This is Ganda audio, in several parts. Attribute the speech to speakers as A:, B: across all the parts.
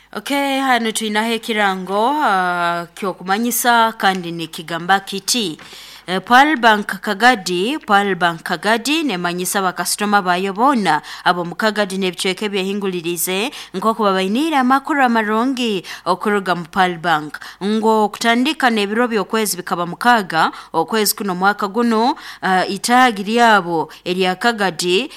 A: Okay, hano tuinaho ekirango kyokumanyisa kandi nikigamba kiti Pearl Bank Kagadi nemanyisa bakasitoma bayo bona abo mukagadi nebicweke byehingulirize nkoko babainira amakuru amarongi okuruga mu Pearl Bank ngo kutandika nebiro byokwezi bikaba mukaga okwezi kuno mwaka guno itagi lyabo erya Kagadi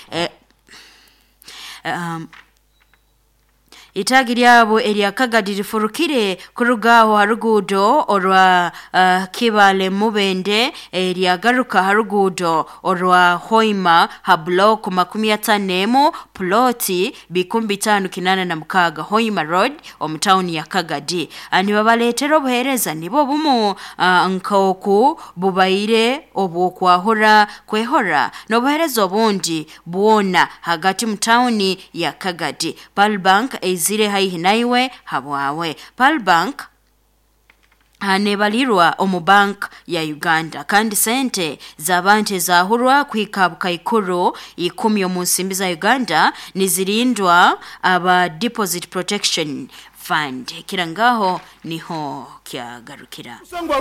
A: itagi lyabo erya Kagadi rifurukire kurugaho harugudo orwa Kibale Mubende erya garuka harugudo orwa Hoima ha block 15 ploti bikumbi 5 na mukaga Hoima Road omtown ya Kagadi ani babaletero buhereza nibo bumu nkoku bubaire obwokwahora kwehora no buhereza obundi buona hagati mtown ya Kagadi. Pearl Bank zire haihi naiwe habwawe. Pearl Bank hanebalirwa omubank ya Uganda kandi sente zabanje zahurwa kwikabuka ikuru 10 mu nsimbi za Uganda nizirindwa aba Deposit Protection Fund. Kirangaho niho kyagarukira.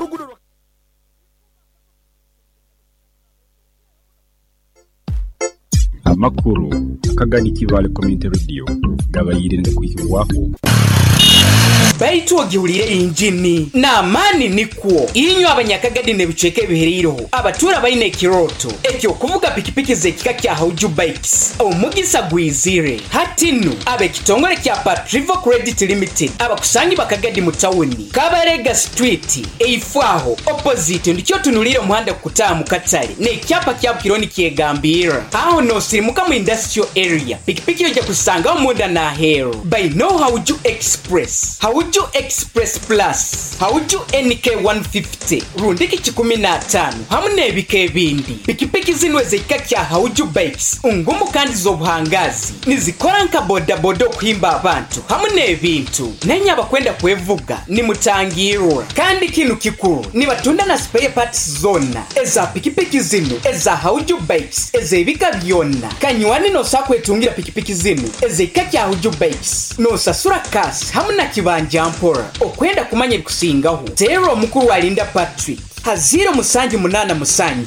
B: Amakuru Kagani Kibale Community Radio gabayirinde kwishyurwaho
C: Baitu ogihurire injini na mani nikwo inyo abanyakagadi nebiceke biheriroho abatura bayine kiroto ekyo kuvuga pikipiki zekika kya Hauju Bikes omugisa gwizire hatinu abe kitongole kya Patrivo Credit Limited abakusangi bakagadi mu town Kabarega Street eifwaho opposite ndicyo tunulire umuhanda kutaha mu Katale ne cyapa kya kironi kyegambira aho no sirimuka mu industrial area pikipiki yoje kusanga umunda na hero by no Hauju Express Hauju Express Plus Hauju NK 150 rundiki 15 hamune ebike bindi pikipiki zinwe zekika kya Hauju Bikes ungumu kandi zobuhangazi nizikora nka boda bodo kuhimba abantu hamune ebintu nenya bakwenda kwevuga ni mutangirwa kandi kinu kikuru ni batunda na spare parts zona eza pikipiki zinu eza Hauju Bikes eza ebika byonna kanyuani no sakwetungira pikipiki zinu ezekika kya Hauju Bikes no sasura kasi hamuna kibanja mpora okwenda kumanya kusingaho zero mukuru wa Linda Patrick ha 0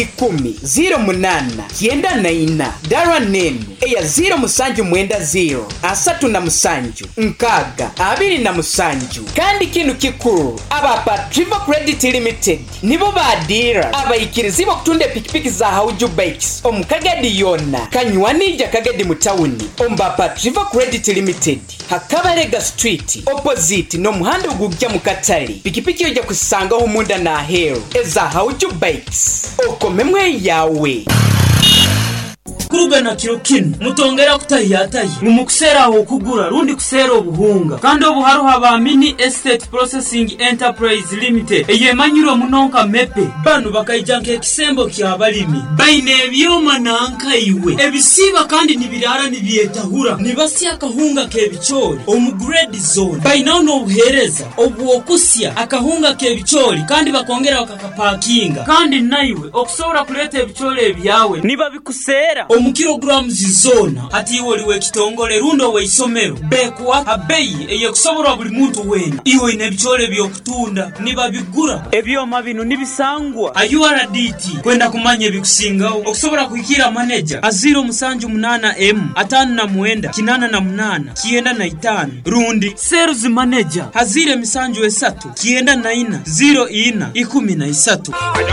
C: 10 Dara name eya 0 asatu na musanju nkaga abiri na musanju kandi kinu kikuru aba Patrivo Credit Limited nibo badira abayikiriziba kutunde pikipiki za Hauju Bikes omukagadi yona kanywanija Kagadi mutawuni omba Patrivo Credit Limited Hakabarega Street opposite no muhanda ugujya mu Katale pikipiki yoja kusangaho umunda na hero eza Hauju Bikes okomemwe yawe
D: kurugana kirokino mutongera kutayataye mukusera aho kugura rundi kusera obuhunga kandi obuharuha ba Mini Estate Processing Enterprise Limited eyemanyiro munonka mepe banu bakayijanka ekisembo kyabalimi baine ebyoma nanka iwe ebisiba kandi nibirara nibyetahura nibasi akahunga kebichori omugrade zone baina no buhereza obwokusya akahunga kebichori kandi bakongera bakakapakinga kandi naiwe okusobora kuleta ebichori ebyawe niba bikusera omukilogramu zizona ati woliwe kitongole rundo we isomero bekwa abeyi eyekusobora buli muntu wena iwe nebichole byokutunda niba bigura ebyoma bino nibisangwa URDT kwenda kumanya bikusingaho okusobora kuikira manager aziro musanju 8M 5 8 9 rundi sales manager hazire misanju 3 9 0 13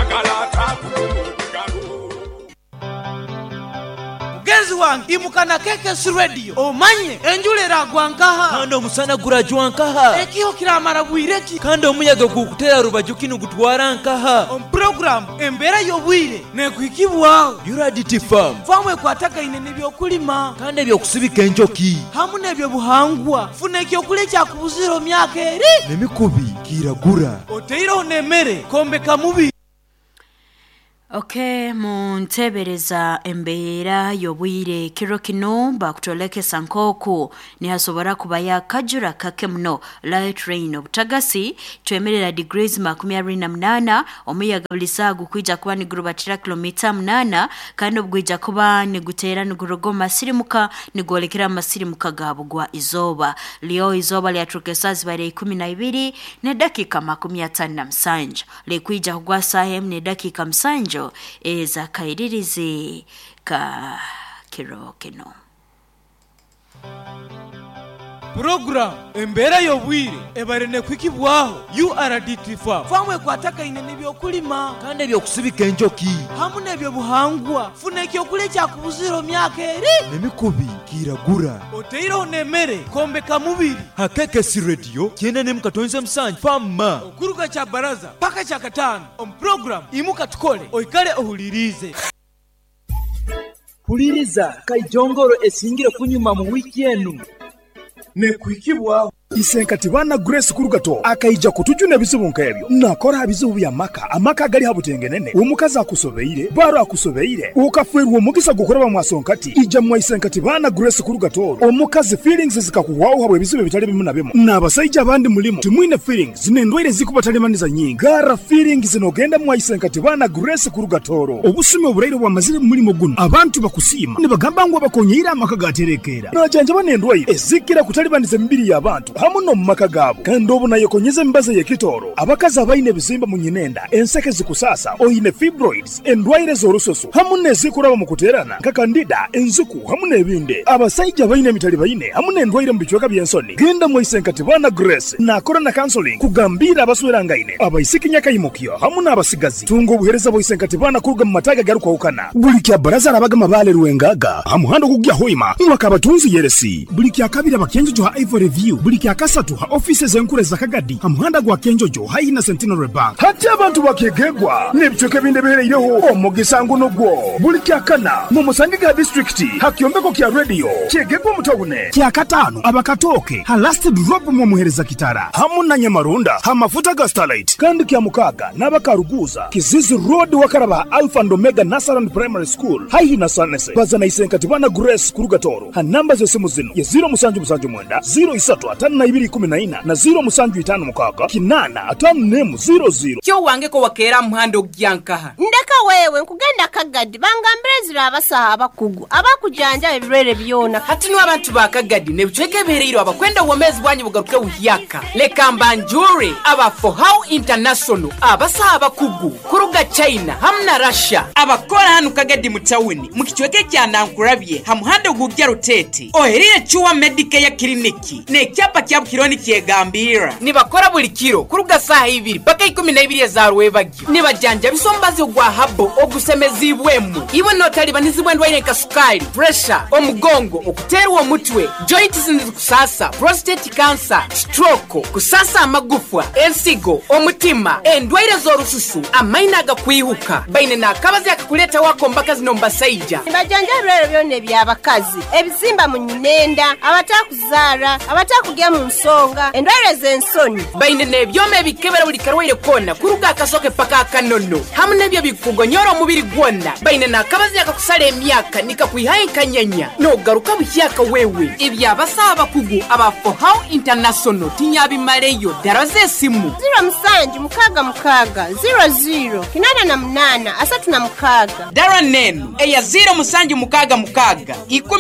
E: Genzi wangi imukana KKS Radio omanye enjule ragwankaha
F: kando musana gurajwankaha
E: ekiho kiramara bwireki
F: kando omuyaga gukutera rubajukino gutwara nkaha
E: on program embera yobwire ne kwikibwaho
F: URDT farm
E: famwe kwataka inene byokulima
F: kandi ebyokusibika enjoki
E: hamune ebyo buhangwa funeke okulekya kubuziro myaka eri
F: nemikubi kiragura
E: oteiro nemere kombe kamubi.
A: Okay, muntebereza embeera y'obwire kiro kino bakutolekesa nkoku nihasobora kuba yakajura kake muno light rain obutagasi twemerera degrees 28 omuyaga bulisaa gukwija kuba nigurubatira kilomita 8 kandi obwija kuba nigutera nigurogoma sirimuka nigolekera amasirimuka gabugwa izoba leo izoba lyatukesa zibare 12 ne dakika 57 lekwija kugwa sahem ne dakika 7 eza kairirizi ka kiro kino.
F: Program embera y'obwire ebarene kwikibwaho URDT
E: famwe kwataka inene byokulima
F: kandi ebyokusibika enjoki
E: hamu nebyo buhangwa funa ekyokulya kyakubuziro myaka eri
F: nemikubi kiragura
E: oteiro nemere kombeka mubiri
F: hakekesi radio kyenda ne mukatonze musanju fama
E: okuruka kya baraza paka kya katano program imuka tukole oikale ohulirize
G: huliriza kaijongoro esingire kunyuma mu wiki yenu
H: nekwikibwaho isenkati bana Grace Kurugato akaija kutujuna bizibu nkebyo nakora bizibu bya amaka gali habutengenene umukaza akusobeire baro akusobeire ukafwerwa omugisa gukoraba mwasonkati ija mwa isenkati bana Grace Kurugato omukazi feelings zikakuwaho habwe bizibu bitali bimu na bimu n'abasajja abandi mulimo timwine feelings zinendwire zikubatalемaniza nyingi gara feelings zinogenda mwa isenkati bana Grace Kurugato obusume obureiro bwa mazire mulimo guno abantu bakusima nibagamba ngo bakonyira amaka gaterekera najanja banendwaye ezikira kutalibaniza mbiri y'abantu hamuno mumaka gabo kandi obunayo konyeze mbaze yekitoro abakazi abaine bizimba mu nyinenda enseke zikusasa oyine fibroids endwaire z'orusoso hamune zikuraba mu kuterana kakandida enzuku hamune ebinde abasajja baine mitali baine hamune endwaire mu bichweka byensoni genda mu isenkati bana Grace na corona counseling kugambira abaswerangaine abaisikinya kayimukyo hamune abasigazi tungo buhereza bo isenkati bana kuruga mu mataga garuka ukana buli kya baraza rabaga mabale ruwengaga hamuhando kugya hoima mwaka batunzi yeresi buli kya kabira bakenjo ha Ivory View buli kya kasatu ha offices enkure za Kagadi hamuhanda gwa Kenjojo haina Centenary Bank hati abantu bakegegwa nebichoke binde bereireho omugisango nogwo buli kya kana mu Musangiga district hakyombeko kya radio kyegegwa mutawune kya katano abakatoke ha last drop mu muhereza kitara hamuna Nyamarunda ha mafuta ga Starlight kandi kya mukaga n'abakaruguza Kizizi Road wakaraba Alpha and Omega Nasaran Primary School haina Sanese bazana isenkati bana Grace Kurugatoro ha namba zo simu zino ya 0779 03214 na 075 mukaga kinana atanemu 00
C: kyo wange ko wakera muhando gyankaha
I: ndeka wewe nkugenda Kagadi bangambirezira abasaha abakugu abakujanja ebirere byona
C: hati no abantu bakagadi ne bucheke bereiro abakwenda womezi bwanyu bugaruke uhyaka leka mbanjure aba for how international abasaha abakugu kuruga China hamna Russia abakora hanu Kagadi mutawuni mukichweke kya nankurabye hamuhando gugya rutete oherire chuwa medical ya kliniki ne kyapa kya kironi kyegambira nibakora buli kiro kuruga saha 2 paka 12 za rwebagyo nibajanja bisombazi gwa habo ogusemezibwemu iwe notali banizibwe ndwaire kasukali pressure omugongo okuterwa omutwe joints kusasa prostate cancer stroke kusasa amagufwa ensigo omutima endwaire zorususu amaina agakwihuka baine nakabazi akakuleta wako mbaka zinomba saija
I: nibajanja rero byone byabakazi ebizimba mu nyinenda abatakuzara abatakugya mu nsonga endwaire z'ensoni
C: baine nebyome bikebera buli karwaire kona kuruga akasoke paka akanono hamwe nebyo bikugonyora omubiri gwonna baine nakabazi akakusala emyaka nikakwihaye kanyanya no garuka buhyaka wewe ibyabasaba kugu aba for how international tinyabimaleyo daraze simu
I: 07
C: dara nenu eya 07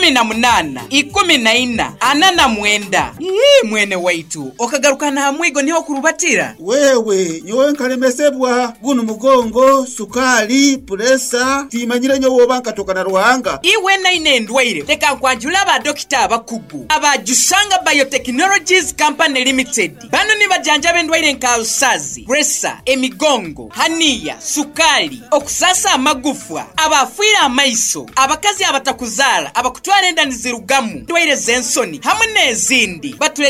C: 18 14 mwene waitu okagarukana hamwigo niho kurubatira
J: wewe nyowe nkalemesebwa guno mugongo sukali presa timanyire nyo wobanka tokana ruhanga
C: iwe naine ndwaire teka kwanjula aba dokita abakugu aba Jusanga Biotechnologies Company Limited bano ni bajanja bendwaire nkarusazi presa emigongo hania sukali okusasa amagufwa abafira amaiso abakazi abatakuzara abakutwara endani zirugamu ndwaire zensoni hamwe nezindi batule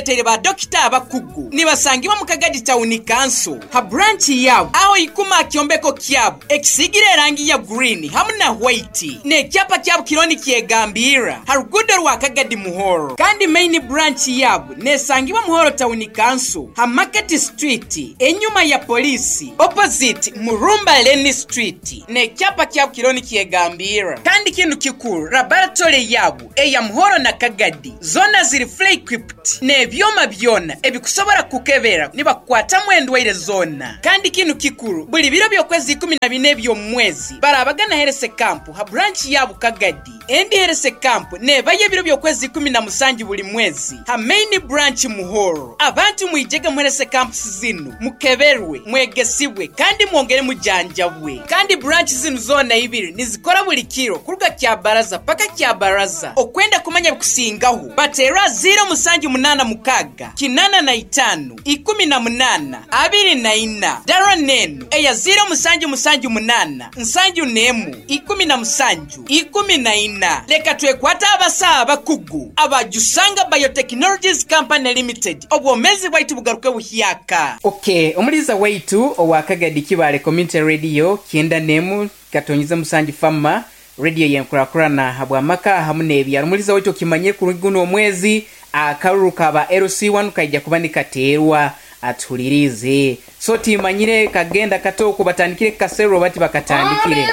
C: tukuletere ba dokita abakugu nibasangibwa mu Kagadi Town Council ha branch yabo aho ikuma kyombeko kyabo ekisigire rangi ya green hamuna white ne kyapa kyabo kironi kyegambira harugudo rwa Kagadi Muhoro kandi main branch yabo nesangibwa Muhoro Town Council ha Market Street enyuma ya polisi opposite Murumba Lane Street ne kyapa kyabo kironi kyegambira kandi kintu kikuru laboratory yabo eya Muhoro na Kagadi zona ziri fully equipped ne byoma byona ebikusobora kukebera niba kwata mwendwaire zona kandi kintu kikuru buli biro byokwezi 14 byo mwezi barabagana herese camp ha branch yabo Kagadi endi herese camp ne baye biro byokwezi 17 buli mwezi ha main branch Muhoro abantu mwijega muherese camp zinu mukeberwe mwegesibwe kandi mwongere mujanjabwe kandi branch zinu zona ibiri nizikora buli kiro kuruga kya baraza paka kya baraza okwenda kumanya bikusingaho batera 078 mukaga kinana na 5 18 24 daro nenu eya 078 nsanju nemu 17 14 leka twekwata abasa abakugu abajusanga Biotechnologies Company Limited obwomezi bwaitu bugaruke buhyaka. Okay, omuliza waitu owa Kagadi Kibale Community Radio kienda nemu katonyiza musanji fama radio yenkurakurana habwa maka hamune ebyaro muliza waitu kimanye kuriguno omwezi akaruruka ba LC1 kaija kubanika terwa atulirize so timanyire kagenda katoko batandikire kasero bati bakatandikire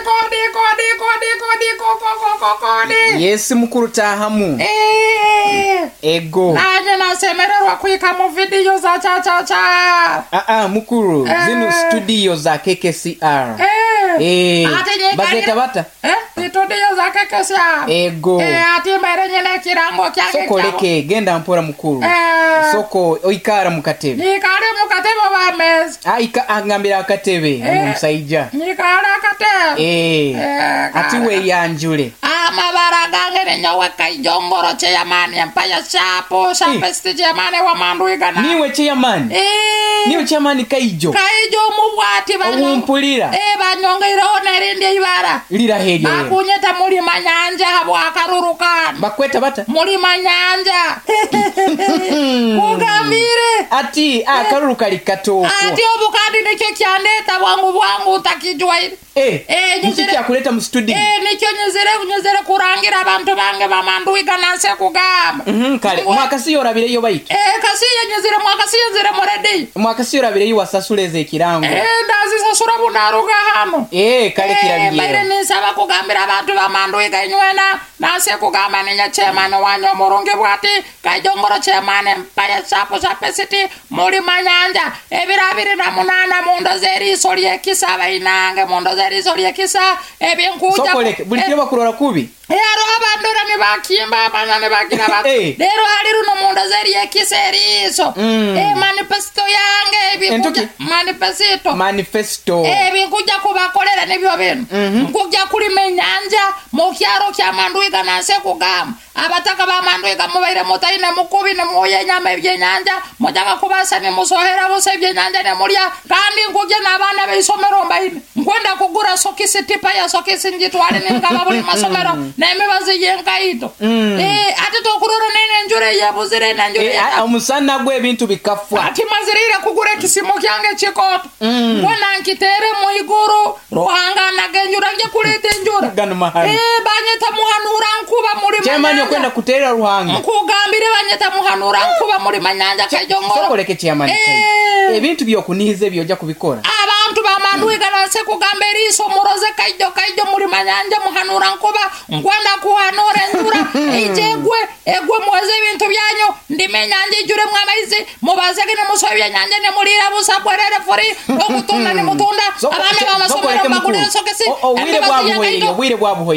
C: yes mukuru tahamu ego
K: naje nasemererwa kwika mu video za cha
C: mukuru zinu studio za KKCR bageta bata
K: studio za KKCR
C: ego
K: ati merenyene kirango kyake
C: soko leke genda mpora mukuru soko oikara mukatebe
K: nikare mukatebe ba mez
C: aika angambira akatebe musaija
K: nikara akatebe
C: ati we yanjule
K: amabara gangere nyawe kaijongoro che yamani empaya chapo stage yamani wa manduigana
C: niwe che yamani niwe che yamani kaijo
K: mubwati banyo
C: umpulira
K: banyongeira onerinde ibara
C: lira hege
K: bakunyeta muri manyanja habwa akaruruka
C: bakweta bata
K: muri manyanja kugamire
C: ati akaruruka likatoko
K: ati obukadi nicyo kyandeta bwangu utakijwa
C: niki kuleta mu studio
K: nicyo nyezere kurangira abantu bange bamanduiga nanse kugamba
C: kale mwakasi yorabire yo bayito
K: kasi nyezere mwakasi nyezere moredi
C: mwakasi yorabire yo wasasuleze kirango
K: ndazi sasura bunaruga hano
C: kale kirabire
K: bare nisaba kugambira abantu bamanduiga nywena nanse kugamba nenya chairman wanyo moronge bwati kajongoro chairman empire chapo chapesiti muri manyanja ebirabire na munana mundo zeri solie kisa bainange mundo zeri solie kisa ebinkuja
C: sokoleke bulike bakurora kubi
K: yaro abandora ne bakimba abanyane bakira bat lero haliru no mundo zeri ekiseriso manifesto yange ebinkuja manifesto ebinkuja kubakolera nebyo beno nkuja kuli menyanja mu kyaro kya manduiga nanse kugamba abataka ba manduiga mubaire motaine mukubi ne moyenyama ebyenyanja mojaga kubasa ne musohera bose ebyenyanja ne mulya kandi nkuje nabana beisomero mbaine nkwenda kugura sokisi tipa ya sokisi njitwale ningaba buli masomero nemibazi yenkaito ati tokurora nene njure yebuzire na njure
C: omusana gwe ebintu bikafwa
K: ati mazirira kugura kisimo kyange chikoto mbona nkitere mu iguru ruhanga nagenjura nje kulete njura
C: gano mahali
K: banyeta muhanura nkuba muri
C: manyanja kwenda kutera ruhanga
K: nkugambire banyeta muhanura nkuba muri manyanja kajongoro
C: sokoleke cyamani ebintu byokunize byoja kubikora
K: abantu bamanduiga nanse kugambira iso muroze kaijo muri manyanja muhanura nkuba ngwanda kuhanura njura egwe muweze ibintu byanyu ndimenyanja ijure mwamaizi mubazege ne musobya nyanja ne mulira busa bwerere furi okutunda ne mutunda abana bamasomero bagulira sokesi
C: obwire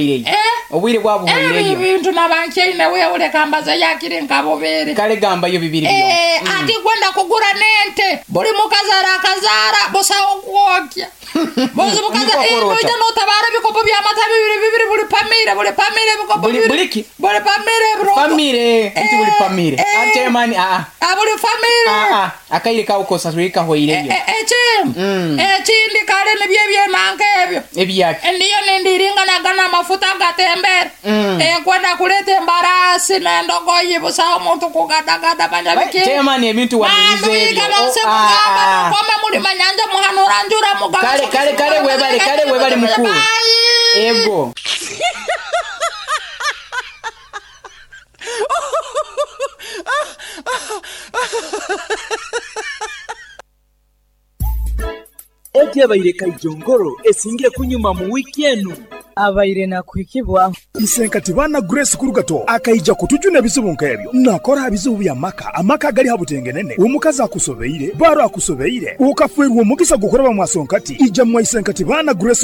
C: bwabuhoireye
K: ibintu nabankeine wewe kambaza yakire nkabobere
C: kale gamba yo bibiri byo
K: ati kwenda kugura nente buri mukazara busa okwokia Bozo mukaza boja no tabara bikopo bya mata bibiri buri pamire bikopo bibiri buri pamire bro
C: pamire nti buri pamire ate mani
K: buri pamire
C: akaire ka ukosa rika hoire yo
K: ndi kare ne bye manke ebyo
C: ebyake
K: ndiyo ndiringa na gana mafuta ngatembera kwenda kulete embarasi nendogo yibusa omuntu kugada banyabiki
C: temani ebintu wanize
K: kama muri manyanja muhanura njura mugaba
C: kale webale mukuru ego
G: Eti abaire kajongoro esingire kunyuma mu weekend
L: abaire nakwikibwa
H: isenkati bana Grace kurugato akaija kutujuna bizibu nkebyo nakora bizibu bya amaka gali habutengenene umukaza akusobeire baro akusobeire ukafwerwa umugisa gukora bamwasonkati ija mu isenkati bana Grace